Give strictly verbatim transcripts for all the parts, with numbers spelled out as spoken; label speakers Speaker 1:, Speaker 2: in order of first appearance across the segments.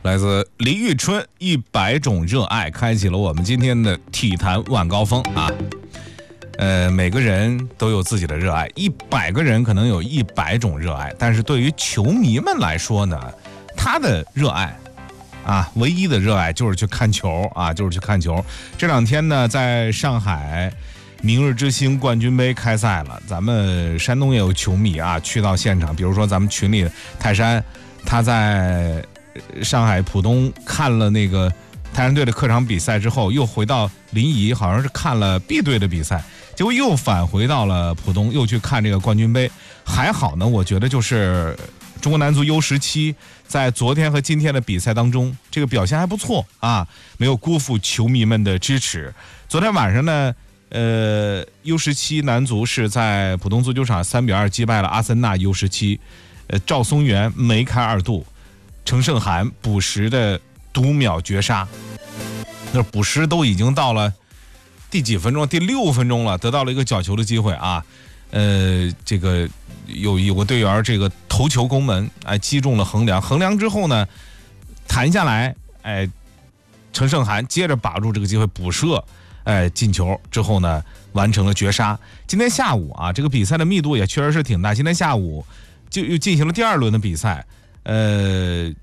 Speaker 1: 来自李宇春一百种热爱，开启了我们今天的体坛晚高峰啊。呃，每个人都有自己的热爱，一百个人可能有一百种热爱，但是对于球迷们来说呢，他的热爱啊，唯一的热爱就是去看球啊，就是去看球。这两天呢，在上海明日之星冠军杯开赛了，咱们山东也有球迷啊，去到现场，比如说咱们群里泰山，他在上海浦东看了那个泰山队的客场比赛之后，又回到临沂，好像是看了 B 队的比赛，结果又返回到了浦东，又去看这个冠军杯。还好呢，我觉得就是中国男足 U 十七 在昨天和今天的比赛当中，这个表现还不错啊，没有辜负球迷们的支持。昨天晚上呢，呃 U 十七 男足是在浦东足球场三比二击败了阿森纳 U 十七，呃，赵松元梅开二度，程胜涵补时的读秒绝杀。那补时都已经到了第几分钟？第六分钟了，得到了一个角球的机会啊。呃，这个有有个队员这个头球攻门，哎，击中了横梁。横梁之后呢，弹下来，哎，程胜涵接着把住这个机会补射，哎，进球之后呢，完成了绝杀。今天下午啊，这个比赛的密度也确实是挺大。今天下午就又进行了第二轮的比赛，呃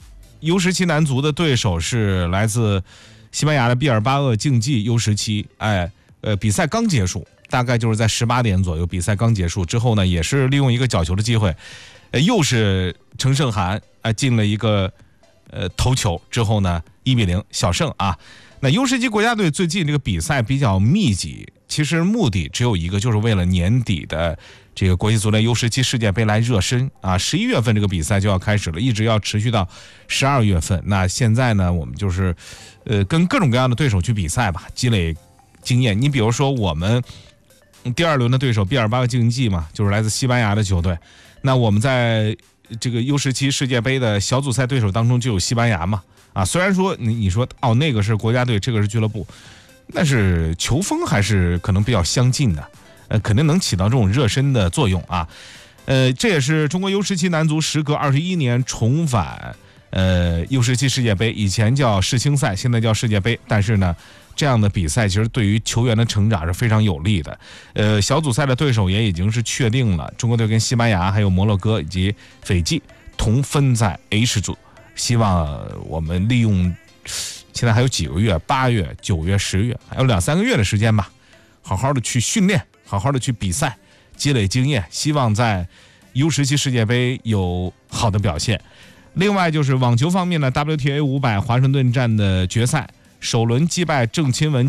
Speaker 1: ，U 十七 男足的对手是来自西班牙的毕尔巴鄂竞技 U 十七，哎，呃，比赛刚结束。大概就是在十八点左右，比赛刚结束之后呢，也是利用一个角球的机会，呃，又是程胜涵啊进了一个呃头球之后呢，一比零小胜啊。那 U 十七 国家队最近这个比赛比较密集，其实目的只有一个，就是为了年底的这个国际足联 U 十七 世界杯来热身啊。十一月份这个比赛就要开始了，一直要持续到十二月份。那现在呢，我们就是呃跟各种各样的对手去比赛吧，积累经验。你比如说我们第二轮的对手毕尔巴鄂竞技嘛，就是来自西班牙的球队。那我们在这个 U 十七 世界杯的小组赛对手当中就有西班牙嘛，啊，虽然说你你说哦那个是国家队，这个是俱乐部，但是球风还是可能比较相近的，呃，肯定能起到这种热身的作用啊。呃，这也是中国 U 十七 男足时隔二十一年重返呃 U 十七 世界杯，以前叫世青赛，现在叫世界杯，但是呢。这样的比赛其实对于球员的成长是非常有利的。呃，小组赛的对手也已经是确定了，中国队跟西班牙、还有摩洛哥以及斐济同分在 H 组。希望我们利用现在还有几个月，八月、九月、十月，还有两三个月的时间吧，好好的去训练，好好的去比赛，积累经验，希望在 U 十七 世界杯有好的表现。另外就是网球方面呢 ，W T A 五百华盛顿站的决赛。首轮击败郑钦文